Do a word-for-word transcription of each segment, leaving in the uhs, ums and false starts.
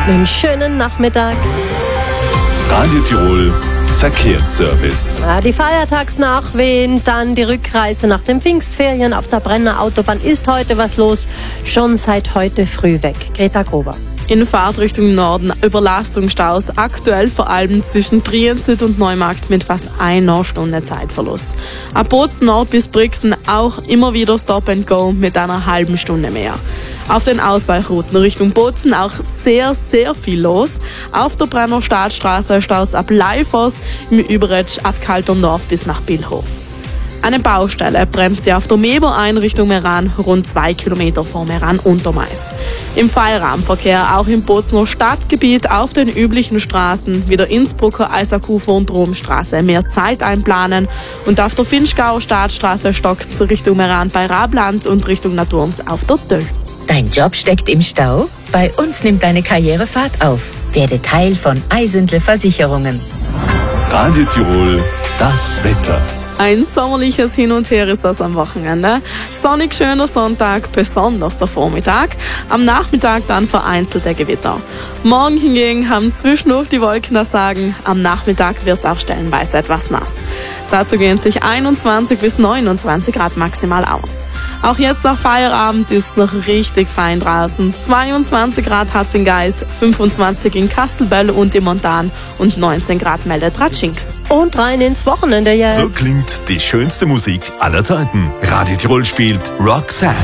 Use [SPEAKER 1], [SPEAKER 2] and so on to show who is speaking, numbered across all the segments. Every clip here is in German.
[SPEAKER 1] Einen schönen Nachmittag.
[SPEAKER 2] Radio Tirol Verkehrsservice.
[SPEAKER 1] Ja, die Feiertagsnachwehen, dann die Rückreise nach den Pfingstferien auf der Brenner Autobahn. Ist heute was los? Schon seit heute früh weg. Greta Grober.
[SPEAKER 3] In Fahrtrichtung Norden Überlastungsstaus, aktuell vor allem zwischen Triensüd und Neumarkt mit fast einer Stunde Zeitverlust. Ab Bozen Nord bis Brixen auch immer wieder Stop and Go mit einer halben Stunde mehr. Auf den Ausweichrouten Richtung Bozen auch sehr, sehr viel los. Auf der Brenner Staatsstraße staut's ab Leifers, im Überetsch ab Kalterndorf bis nach Billhof. Eine Baustelle bremst sie auf der Meber ein Richtung Meran, rund zwei Kilometer vor Meran-Untermais. Im Feierabendverkehr auch im Bozener Stadtgebiet auf den üblichen Straßen wie der Innsbrucker Eisakufer und Romstraße mehr Zeit einplanen und auf der Finchgauer Staatsstraße stockt's Richtung Meran bei Rabland und Richtung Naturns auf der Döll.
[SPEAKER 4] Dein Job steckt im Stau? Bei uns nimmt deine Karriere Fahrt auf. Werde Teil von Eisentle Versicherungen.
[SPEAKER 2] Radio Tirol, das Wetter.
[SPEAKER 3] Ein sommerliches Hin und Her ist das am Wochenende. Sonnig schöner Sonntag, besonders der Vormittag. Am Nachmittag dann vereinzelte Gewitter. Morgen hingegen haben zwischendurch die Wolken das Sagen. Am Nachmittag wird es auch stellenweise etwas nass. Dazu gehen sich einundzwanzig bis neunundzwanzig Grad maximal aus. Auch jetzt nach Feierabend ist es noch richtig fein draußen. zweiundzwanzig Grad hat's in Geis, fünfundzwanzig in Kastelbell und im Montan und neunzehn Grad meldet Ratschinks.
[SPEAKER 1] Und rein ins Wochenende jetzt.
[SPEAKER 2] So klingt die schönste Musik aller Zeiten. Radio Tirol spielt Roxette.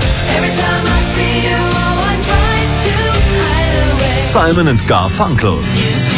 [SPEAKER 2] Simon and Garfunkel.